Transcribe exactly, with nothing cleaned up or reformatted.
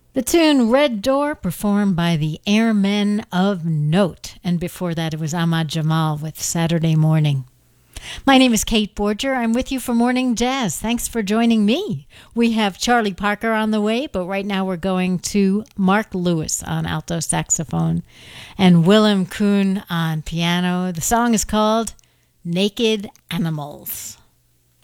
The tune Red Door, performed by the Airmen of Note. And before that, it was Ahmad Jamal with Saturday Morning. My name is Kate Borger. I'm with you for Morning Jazz. Thanks for joining me. We have Charlie Parker on the way, but right now we're going to Mark Lewis on alto saxophone and Willem Koen on piano. The song is called Naked Animals.